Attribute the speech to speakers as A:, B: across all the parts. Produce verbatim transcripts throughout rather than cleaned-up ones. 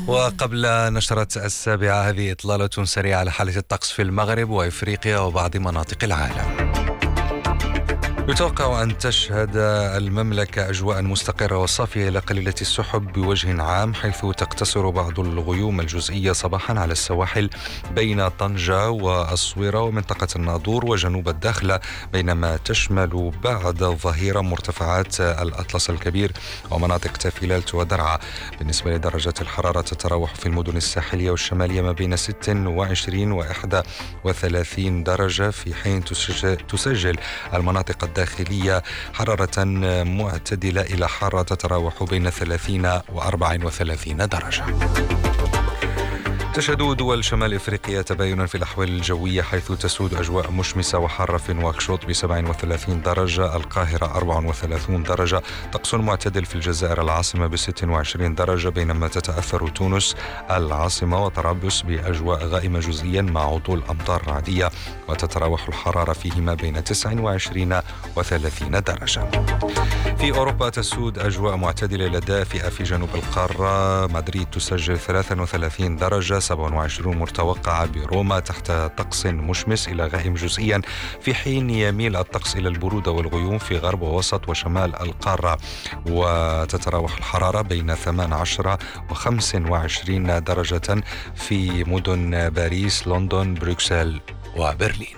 A: وقبل نشرة السابعة هذه إطلالة سريعة على حالة الطقس في المغرب وإفريقيا وبعض مناطق العالم. يتوقع أن تشهد المملكة أجواء مستقرة وصافية إلى قليلة السحب بوجه عام، حيث تقتصر بعض الغيوم الجزئية صباحا على السواحل بين طنجة والصويرة ومنطقة الناظور وجنوب الداخلة، بينما تشمل بعد الظهيرة مرتفعات الأطلس الكبير ومناطق تافيلالت ودرعا. بالنسبة لدرجات الحرارة تتراوح في المدن الساحلية والشمالية ما بين ستة وعشرين وواحد وثلاثين درجة، في حين تسجل المناطق الداخلية حرارة معتدلة إلى حارة تتراوح بين ثلاثين وأربع وثلاثين درجة. تشهد دول شمال إفريقيا تباينا في الأحوال الجوية، حيث تسود أجواء مشمسة وحارة في نواكشوط ب سبعة وثلاثين درجة، القاهرة أربعة وثلاثين درجة، طقس معتدل في الجزائر العاصمة ب ستة وعشرين درجة، بينما تتأثر تونس العاصمة وطرابلس بأجواء غائمة جزئيا مع هطول أمطار رعدية، وتتراوح الحرارة فيهما بين تسعة وعشرين وثلاثين درجة. في أوروبا تسود أجواء معتدلة إلى دافئة في جنوب القارة، مدريد تسجل ثلاثة وثلاثين درجة، سبعة وعشرين مرتوقعة بروما تحت طقس مشمس إلى غائم جزئيا، في حين يميل الطقس إلى البرودة والغيوم في غرب ووسط وشمال القارة، وتتراوح الحرارة بين ثمانية عشر وخمسة وعشرين درجة في مدن باريس، لندن، بروكسل وبرلين.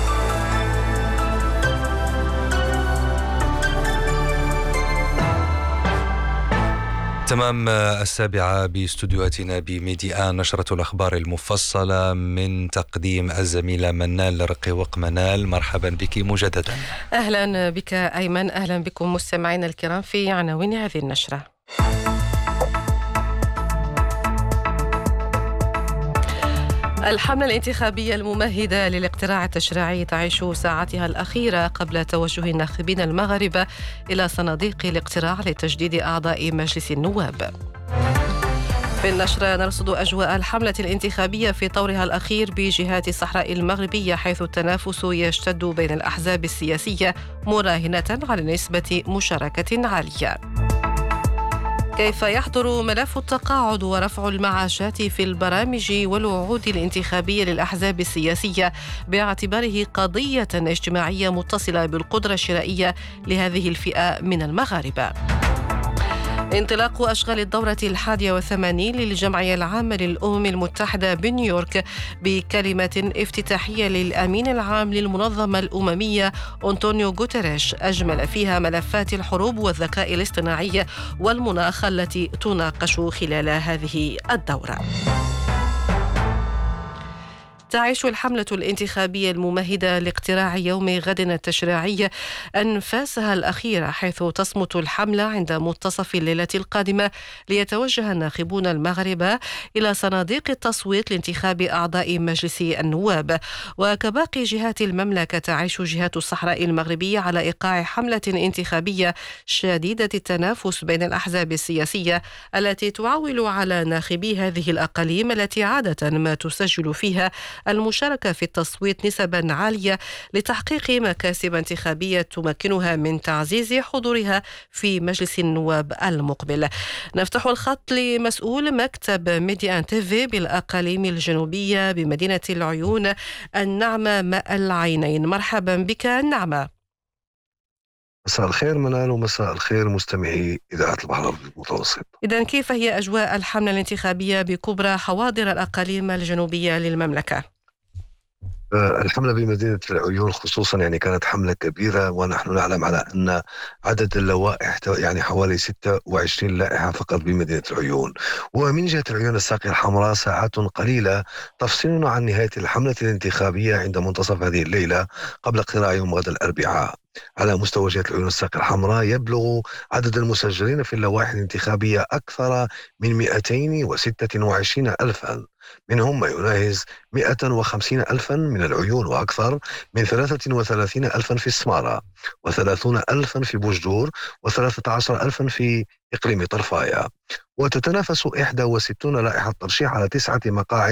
A: تمام السابعة باستوديوهاتنا بميديا نشرة الأخبار المفصلة من تقديم الزميلة منال رقيوق. منال، مرحبا بك مجددا.
B: أهلا بك أيمن، أهلا بكم مستمعينا الكرام في عناوين هذه النشرة. الحملة الانتخابية الممهدة للاقتراع التشريعي تعيش ساعاتها الأخيرة قبل توجه الناخبين المغاربة إلى صناديق الاقتراع لتجديد أعضاء مجلس النواب. في النشرة نرصد أجواء الحملة الانتخابية في طورها الأخير بجهات الصحراء المغربية، حيث التنافس يشتد بين الأحزاب السياسية مراهنة على نسبة مشاركة عالية. كيف يحضر ملف التقاعد ورفع المعاشات في البرامج والوعود الانتخابية للأحزاب السياسية باعتباره قضية اجتماعية متصلة بالقدرة الشرائية لهذه الفئة من المغاربة. انطلاق أشغال الدورة الحادية والثمانين للجمعية العامة للأمم المتحدة بنيويورك بكلمة افتتاحية للأمين العام للمنظمة الأممية أنطونيو غوتيريش، أجمل فيها ملفات الحروب والذكاء الاصطناعي والمناخ التي تناقش خلال هذه الدورة. تعيش الحملة الانتخابية الممهدة لاقتراع يوم غد التشريعي أنفاسها الأخيرة، حيث تصمت الحملة عند منتصف الليلة القادمة ليتوجه الناخبون المغاربة إلى صناديق التصويت لانتخاب أعضاء مجلس النواب. وكباقي جهات المملكة تعيش جهات الصحراء المغربية على إيقاع حملة انتخابية شديدة التنافس بين الأحزاب السياسية التي تعول على ناخبي هذه الأقاليم التي عادة ما تسجل فيها المشاركة في التصويت نسبا عالية لتحقيق مكاسب انتخابية تمكنها من تعزيز حضورها في مجلس النواب المقبل. نفتح الخط لمسؤول مكتب ميديا تيفي بالأقاليم الجنوبية بمدينة العيون، النعمة ماء العينين. مرحبا بك النعمة.
C: مساء الخير منال، ومساء الخير مستمعي إذاعة البحر المتوسط.
B: إذن كيف هي أجواء الحملة الانتخابية بكبرى حواضر الأقاليم الجنوبية للمملكة؟
C: الحملة بمدينة العيون خصوصا يعني كانت حملة كبيرة، ونحن نعلم على أن عدد اللوائح يعني حوالي ستة وعشرين لائحة فقط بمدينة العيون. ومن جهة العيون الساقية الحمراء ساعات قليلة تفصلنا عن نهاية الحملة الانتخابية عند منتصف هذه الليلة قبل اقتراع يوم غد الأربعاء. على مستوى جهة العيون الساقية الحمراء يبلغ عدد المسجلين في اللوائح الانتخابية أكثر من مئتين وستة وعشرين ألفا، منهم ما يناهز مئة وخمسين ألفا من العيون، وأكثر من ثلاثة وثلاثين ألفا في السمارة، وثلاثون ألفا في بوجدور، وثلاثة عشر ألفا في إقليم طرفايا. وتتنافس إحدى وستين لائحة ترشيح على تسعة مقاعد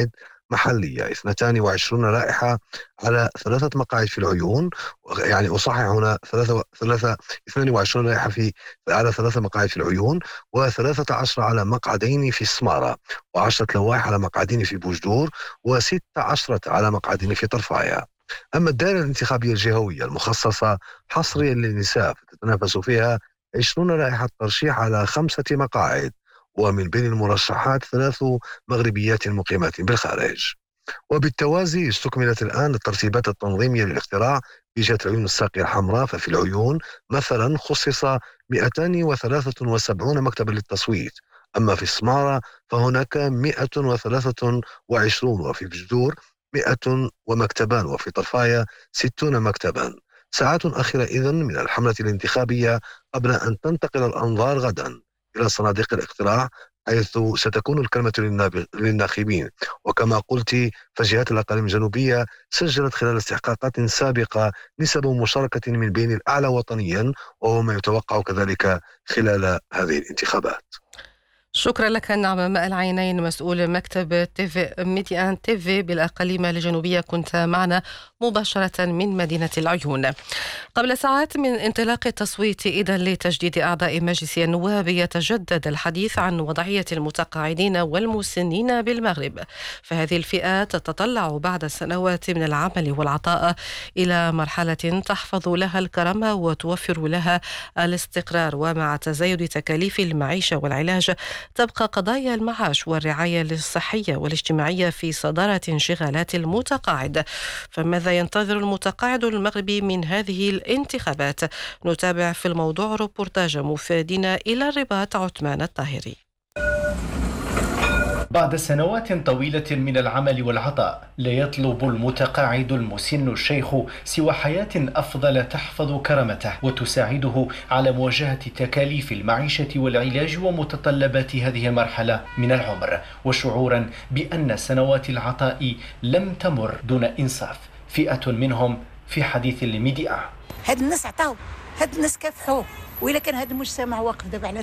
C: محلية، اثنتان وعشرون لائحة على ثلاثة مقاعد في العيون، يعني أصحح هنا ثلاثة ثلاثة اثنان وعشرون لائحة في على ثلاثة مقاعد في العيون، وثلاثة عشر على مقعدين في السمارة، وعشرة لوائح على مقعدين في بوجدور، وستة عشرة على مقعدين في طرفايا. أما الدائرة الانتخابية الجهوية المخصصة حصريا للنساء فتتنافس فيها عشرون لائحة ترشيح على خمسة مقاعد، ومن بين المرشحات ثلاث مغربيات مقيمات بالخارج. وبالتوازي استكملت الآن الترتيبات التنظيمية للاقتراع في جهة العيون الساقية الحمراء. ففي العيون مثلا خصص مئتان وثلاثة وسبعين مكتبا للتصويت، أما في السمارة فهناك مئة وثلاثة وعشرون، وفي بجدور مئة ومكتبان، وفي طرفايا ستون مكتبا. ساعات أخيرة إذن من الحملة الانتخابية قبل أن تنتقل الأنظار غدا إلى صناديق الاقتراع، حيث ستكون الكلمة للناخبين. وكما قلت فجهات الأقاليم الجنوبية سجلت خلال استحقاقات سابقة نسب مشاركة من بين الأعلى وطنيا، وهو ما يتوقع كذلك خلال هذه الانتخابات.
B: شكرا لك نعم ماء العينين، مسؤول مكتب تيفي ميديان تيفي بالأقاليم الجنوبية، كنت معنا مباشرة من مدينة العيون. قبل ساعات من انطلاق التصويت إذن لتجديد أعضاء مجلس النواب، يتجدد الحديث عن وضعية المتقاعدين والمسنين بالمغرب. فهذه الفئات تتطلع بعد سنوات من العمل والعطاء إلى مرحلة تحفظ لها الكرامة وتوفر لها الاستقرار. ومع تزايد تكاليف المعيشة والعلاج تبقى قضايا المعاش والرعاية الصحية والاجتماعية في صدارة انشغالات المتقاعد. فماذا ينتظر المتقاعد المغربي من هذه الانتخابات؟ نتابع في الموضوع روبورتاج مفادنا إلى الرباط عثمان الطاهري.
D: بعد سنوات طويلة من العمل والعطاء لا يطلب المتقاعد المسن الشيخ سوى حياة أفضل تحفظ كرامته وتساعده على مواجهة تكاليف المعيشة والعلاج ومتطلبات هذه المرحلة من العمر، وشعورا بأن سنوات العطاء لم تمر دون إنصاف. فئة منهم في حديث لميديا:
E: هاد الناس عطاو، هاد الناس كافحوا، وإلا كان هاد المجتمع واقف دابا على